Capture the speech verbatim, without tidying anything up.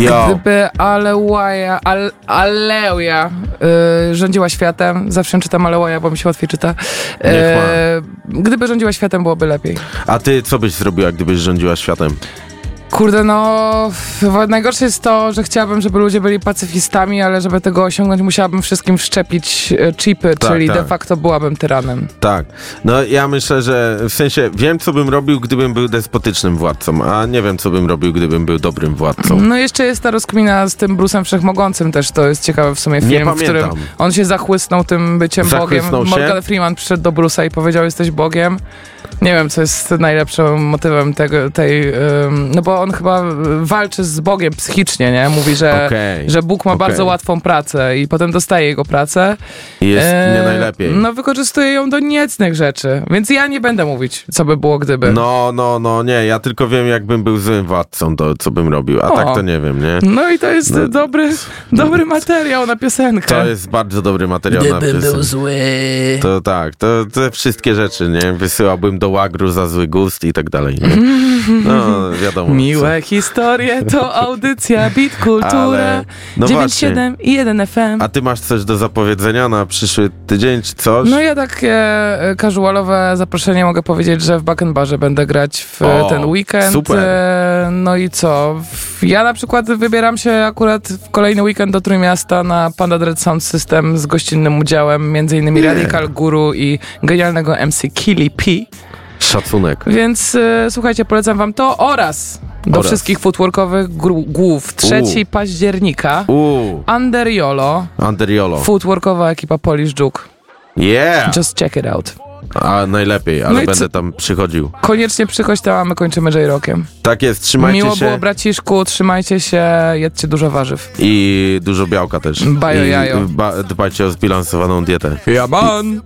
Yo. Gdyby Alewaja, Ale, Aleja yy, rządziła światem, zawsze czytam Alewaja, bo mi się łatwiej czyta. Yy, gdyby rządziła światem, byłoby lepiej. A ty co byś zrobiła, gdybyś rządziła światem? Kurde, no najgorsze jest to, że chciałabym, żeby ludzie byli pacyfistami, ale żeby tego osiągnąć, musiałabym wszystkim wszczepić chipy, tak, czyli tak. de facto byłabym tyranem. Tak. No ja myślę, że w sensie wiem, co bym robił, gdybym był despotycznym władcą, a nie wiem, co bym robił, gdybym był dobrym władcą. No jeszcze jest ta rozkmina z tym Bruce'em Wszechmogącym też, to jest ciekawe w sumie film, nie w którym pamiętam. on się zachłysnął tym byciem Zachłysnął Bogiem. się? Morgan Freeman przyszedł do Bruce'a i powiedział, jesteś Bogiem. Nie wiem, co jest najlepszym motywem tego, tej, um, no bo on chyba walczy z Bogiem psychicznie, nie? Mówi, że, okay. że Bóg ma okay. bardzo łatwą pracę i potem dostaje jego pracę. I jest e, nie najlepiej. No wykorzystuje ją do niecnych rzeczy, więc ja nie będę mówić, co by było gdyby. No, no, no, nie, ja tylko wiem, jakbym był złym władcą, to co bym robił, a o. tak to nie wiem, nie? No i to jest no, dobry, dobry materiał na piosenkę. To jest bardzo dobry materiał Gdybym na piosenkę. był zły. To tak, to te wszystkie rzeczy, nie? Wysyłałbym do łagru za zły gust i tak dalej, nie? No, wiadomo. Miłe historie to audycja Beat Kultura Ale, no dziewięćdziesiąt siedem i jeden F M. A ty masz coś do zapowiedzenia na przyszły tydzień, czy coś? No ja takie e, casualowe zaproszenie mogę powiedzieć, że w Back and Barze będę grać w O, ten weekend. super. E, no i co? W, ja na przykład wybieram się akurat w kolejny weekend do Trójmiasta na Panda Dread Sound System z gościnnym udziałem między innymi Nie. Radical Guru i genialnego M C Killy P. Szacunek. Więc e, słuchajcie, polecam wam to oraz do Oraz. wszystkich footworkowych gru- głów. trzeciego października Uuu, Under Yolo, Anderiolo. footworkowa ekipa Polish Juke. Yeah! Just check it out. A najlepiej, ale No i będę co- tam przychodził. Koniecznie przychodź tam, a my kończymy J-Rockiem. Tak jest, trzymajcie Miło się. było, braciszku, trzymajcie się, jedzcie dużo warzyw. I dużo białka też. Bajo I jajo. ba- dbajcie o zbilansowaną dietę. Ja man!